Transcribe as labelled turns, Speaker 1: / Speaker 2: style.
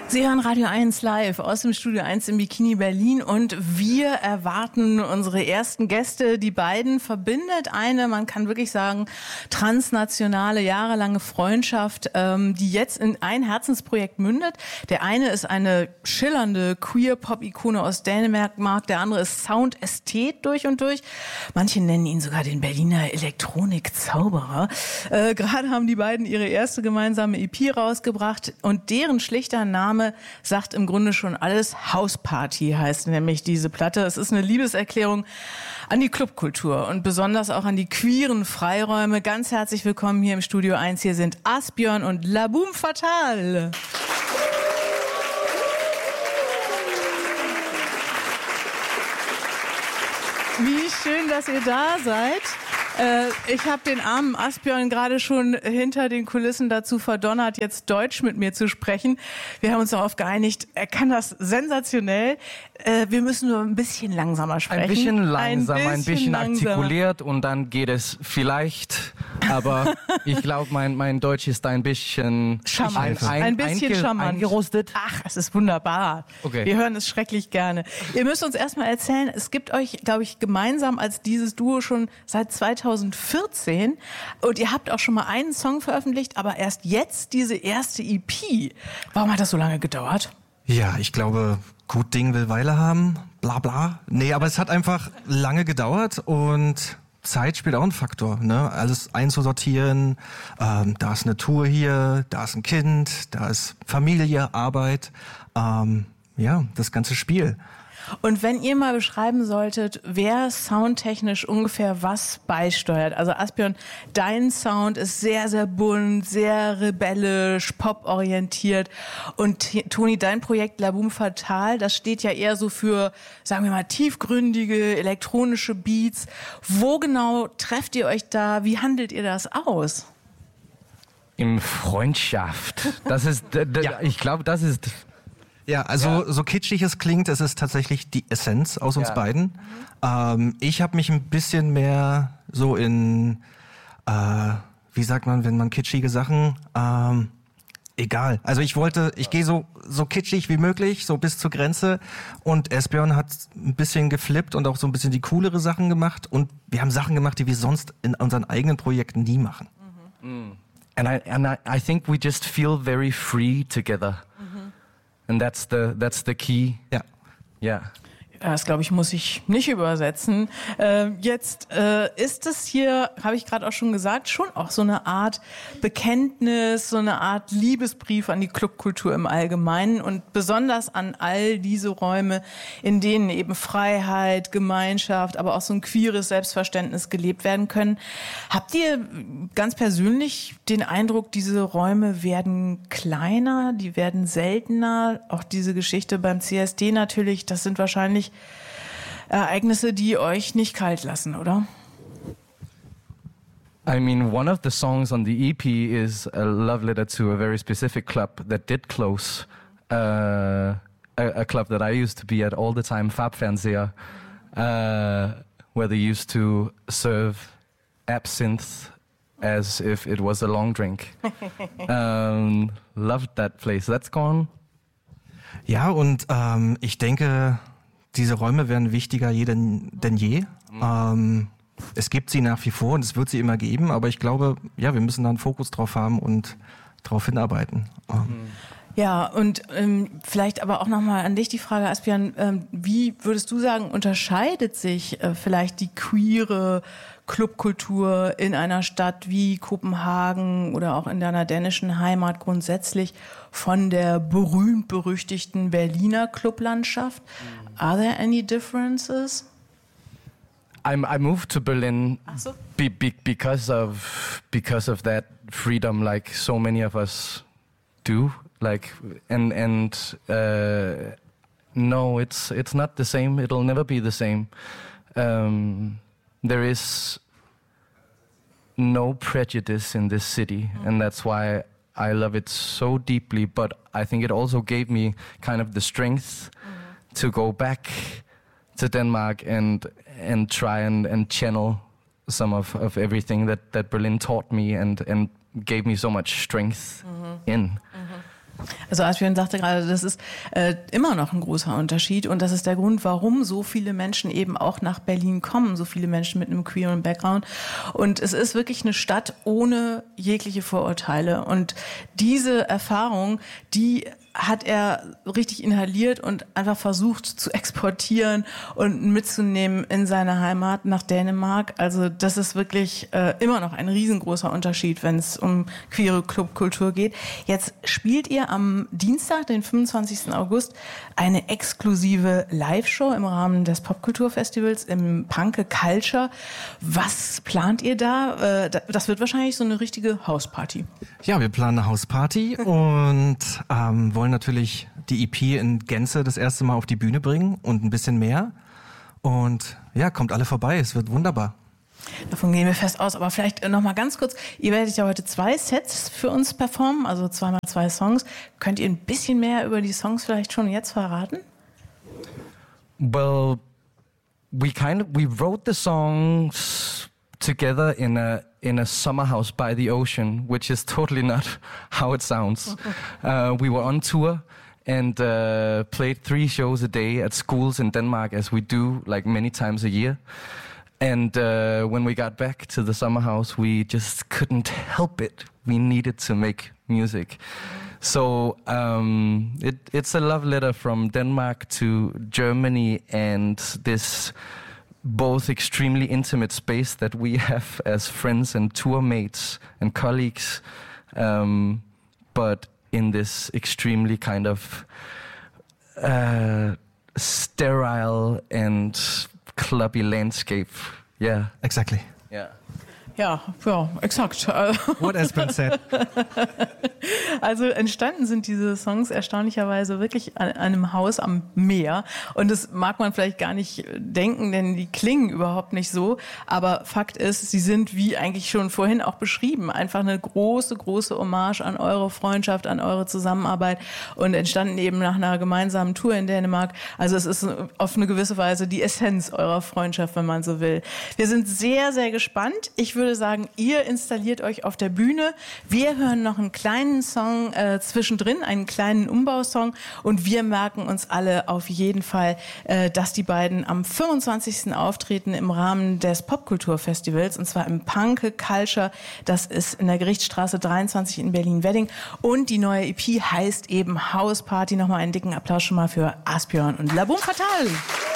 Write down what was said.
Speaker 1: Sie hören Radio 1 live aus dem Studio 1 im Bikini Berlin und wir erwarten unsere ersten Gäste. Die beiden verbindet eine, man kann wirklich sagen, transnationale, jahrelange Freundschaft, die jetzt in ein Herzensprojekt mündet. Der eine ist eine schillernde Queer-Pop-Ikone aus Dänemark, der andere ist Soundästhet durch und durch. Manche nennen ihn sogar den Berliner Elektronik-Zauberer. Gerade haben die beiden ihre erste gemeinsame EP rausgebracht und deren schlichter Name sagt im Grunde schon alles. House Party heißt nämlich diese Platte. Es ist eine Liebeserklärung an die Clubkultur und besonders auch an die queeren Freiräume. Ganz herzlich willkommen hier im Studio 1. Hier sind Asbjørn und La Boum Fatale. Wie schön, dass ihr da seid. Ich habe den armen Asbjørn gerade schon hinter den Kulissen dazu verdonnert, jetzt Deutsch mit mir zu sprechen. Wir haben uns darauf geeinigt, er kann das sensationell. Wir müssen nur ein bisschen langsamer sprechen.
Speaker 2: Ein bisschen langsamer, ein bisschen artikuliert und dann geht es vielleicht. Aber ich glaube, mein Deutsch ist ein bisschen
Speaker 1: charmant. Ein bisschen charmant.
Speaker 2: Eingerostet.
Speaker 1: Ach, es ist wunderbar.
Speaker 2: Okay.
Speaker 1: Wir hören es schrecklich gerne. Ihr müsst uns erstmal erzählen, es gibt euch, glaube ich, gemeinsam als dieses Duo schon seit 2014 und ihr habt auch schon mal einen Song veröffentlicht, aber erst jetzt diese erste EP. Warum hat das so lange gedauert?
Speaker 3: Ja, ich glaube, gut Ding will Weile haben, bla bla. Nee, aber es hat einfach lange gedauert und Zeit spielt auch einen Faktor, ne? Alles einzusortieren, da ist eine Tour hier, da ist ein Kind, da ist Familie, Arbeit, ja, das ganze Spiel.
Speaker 1: Und wenn ihr mal beschreiben solltet, wer soundtechnisch ungefähr was beisteuert. Also Asbjørn, dein Sound ist sehr, sehr bunt, sehr rebellisch, poporientiert. Und Toni, dein Projekt La Boum Fatale, das steht ja eher so für, sagen wir mal, tiefgründige, elektronische Beats. Wo genau trefft ihr euch da? Wie handelt ihr das aus?
Speaker 2: In Freundschaft. Das ist,
Speaker 3: Ja.
Speaker 2: Ich glaube, das ist...
Speaker 3: Ja, also so kitschig es klingt, es ist tatsächlich die Essenz aus uns beiden. Ich habe mich ein bisschen mehr so in, wie sagt man, wenn man kitschige Sachen, egal. Also ich gehe so kitschig wie möglich, so bis zur Grenze. Und Asbjørn hat ein bisschen geflippt und auch so ein bisschen die coolere Sachen gemacht. Und wir haben Sachen gemacht, die wir sonst in unseren eigenen Projekten nie machen.
Speaker 2: And I think we just feel very free together. And that's the key.
Speaker 3: Ja.
Speaker 2: Yeah.
Speaker 1: Das, glaube ich, muss ich nicht übersetzen. Jetzt ist es hier, habe ich gerade auch schon gesagt, schon auch so eine Art Bekenntnis, so eine Art Liebesbrief an die Clubkultur im Allgemeinen und besonders an all diese Räume, in denen eben Freiheit, Gemeinschaft, aber auch so ein queeres Selbstverständnis gelebt werden können. Habt ihr ganz persönlich den Eindruck, diese Räume werden kleiner, die werden seltener? Auch diese Geschichte beim CSD natürlich, das sind wahrscheinlich Ereignisse, die euch nicht kalt lassen, oder?
Speaker 2: I mean, one of the songs on the EP is a love letter to a very specific club that did close. A club that I used to be at all the time, Farbfernseher, where they used to serve absinthe as if it was a long drink. Loved that place. That's gone.
Speaker 3: Ja, und ich denke, diese Räume werden wichtiger denn je. Es gibt sie nach wie vor und es wird sie immer geben, aber ich glaube, ja, wir müssen da einen Fokus drauf haben und drauf hinarbeiten.
Speaker 1: Ja, und vielleicht aber auch nochmal an dich die Frage, Asbjørn, wie würdest du sagen, unterscheidet sich vielleicht die queere Clubkultur in einer Stadt wie Kopenhagen oder auch in deiner dänischen Heimat grundsätzlich von der berühmt-berüchtigten Berliner Clublandschaft? Are there any differences?
Speaker 2: I moved to Berlin
Speaker 1: So.
Speaker 2: because of that freedom, like so many of us do. Like no, it's not the same. It'll never be the same. There is no prejudice in this city, and that's why I love it so deeply. But I think it also gave me kind of the strength to go back to Denmark and try and channel some of everything that Berlin taught me and gave me so much strength in.
Speaker 1: Also Asbjörn sagte gerade, das ist immer noch ein großer Unterschied und das ist der Grund, warum so viele Menschen eben auch nach Berlin kommen, so viele Menschen mit einem queeren Background. Und es ist wirklich eine Stadt ohne jegliche Vorurteile. Und diese Erfahrung, die hat er richtig inhaliert und einfach versucht zu exportieren und mitzunehmen in seine Heimat nach Dänemark. Also das ist wirklich immer noch ein riesengroßer Unterschied, wenn es um queere Clubkultur geht. Jetzt spielt ihr am Dienstag, den 25. August, eine exklusive Live-Show im Rahmen des Popkulturfestivals im Panke Culture. Was plant ihr da? Das wird wahrscheinlich so eine richtige Hausparty.
Speaker 3: Ja, wir planen eine Hausparty und wollen natürlich die EP in Gänze das erste Mal auf die Bühne bringen und ein bisschen mehr. Und ja, kommt alle vorbei, es wird wunderbar.
Speaker 1: Davon gehen wir fest aus, aber vielleicht noch mal ganz kurz, ihr werdet ja heute 2 Sets für uns performen, also 2x2 Songs. Könnt ihr ein bisschen mehr über die Songs vielleicht schon jetzt verraten?
Speaker 2: Well, we wrote the songs together in a summer house by the ocean, which is totally not how it sounds. We were on tour and played 3 shows a day at schools in Denmark, as we do like many times a year. And when we got back to the summer house, we just couldn't help it. We needed to make music. So it's a love letter from Denmark to Germany and this both extremely intimate space that we have as friends and tour mates and colleagues, but in this extremely kind of sterile and clubby landscape. Yeah.
Speaker 3: Exactly.
Speaker 2: Yeah.
Speaker 1: Ja, exakt.
Speaker 3: What has been said.
Speaker 1: Also entstanden sind diese Songs erstaunlicherweise wirklich an einem Haus am Meer. Und das mag man vielleicht gar nicht denken, denn die klingen überhaupt nicht so. Aber Fakt ist, sie sind, wie eigentlich schon vorhin auch beschrieben, einfach eine große, große Hommage an eure Freundschaft, an eure Zusammenarbeit und entstanden eben nach einer gemeinsamen Tour in Dänemark. Also es ist auf eine gewisse Weise die Essenz eurer Freundschaft, wenn man so will. Wir sind sehr, sehr gespannt. Ich würde sagen, ihr installiert euch auf der Bühne. Wir hören noch einen kleinen Song zwischendrin, einen kleinen Umbausong und wir merken uns alle auf jeden Fall, dass die beiden am 25. auftreten im Rahmen des Popkulturfestivals und zwar im Panke Culture. Das ist in der Gerichtsstraße 23 in Berlin-Wedding und die neue EP heißt eben House Party. Nochmal einen dicken Applaus schon mal für Asbjörn und La Boum Fatale.